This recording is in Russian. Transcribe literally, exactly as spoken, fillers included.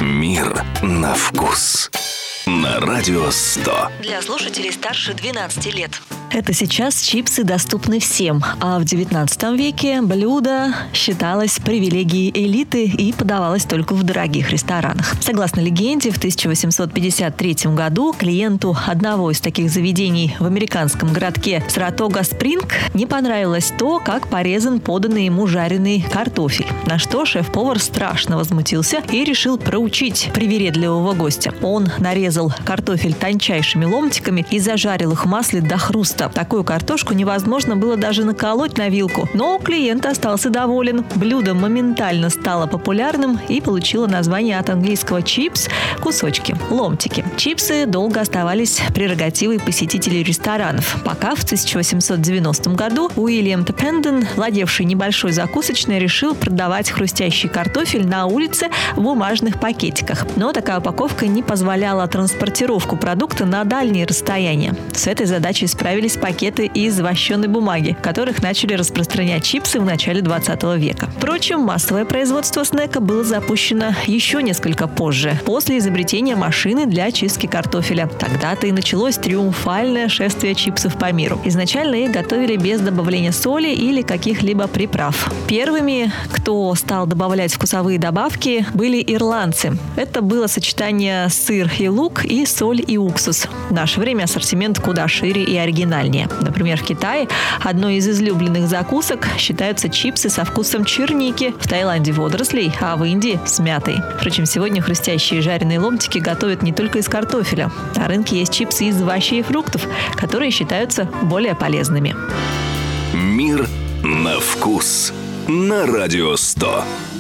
Мир на вкус. На Радио сто. Для слушателей старше двенадцати лет. Это сейчас чипсы доступны всем, а в девятнадцатом веке блюдо считалось привилегией элиты и подавалось только в дорогих ресторанах. Согласно легенде, в тысяча восемьсот пятьдесят третьем году клиенту одного из таких заведений в американском городке Саратога-Спринг не понравилось то, как порезан поданный ему жареный картофель, на что шеф-повар страшно возмутился и решил проучить привередливого гостя. Он нарезал картофель тончайшими ломтиками и зажарил их в масле до хруста. Такую картошку невозможно было даже наколоть на вилку, но клиент остался доволен. Блюдо моментально стало популярным и получило название от английского «чипс» – кусочки, ломтики. Чипсы долго оставались прерогативой посетителей ресторанов, пока в тысяча восемьсот девяностом году Уильям Теппенден, владевший небольшой закусочной, решил продавать хрустящий картофель на улице в бумажных пакетиках. Но такая упаковка не позволяла транспортировку продукта на дальние расстояния. С этой задачей справились пакеты из вощеной бумаги, которых начали распространять чипсы в начале двадцатого века. Впрочем, массовое производство снека было запущено еще несколько позже, после изобретения машины для чистки картофеля. Тогда-то и началось триумфальное шествие чипсов по миру. Изначально их готовили без добавления соли или каких-либо приправ. Первыми, кто стал добавлять вкусовые добавки, были ирландцы. Это было сочетание сыр и лук и соль и уксус. В наше время ассортимент куда шире и оригинальнее. Например, в Китае одной из излюбленных закусок считаются чипсы со вкусом черники, в Таиланде – водорослей, а в Индии – с мятой. Впрочем, сегодня хрустящие жареные ломтики готовят не только из картофеля. На рынке есть чипсы из овощей и фруктов, которые считаются более полезными. Мир на вкус. На Радио сто.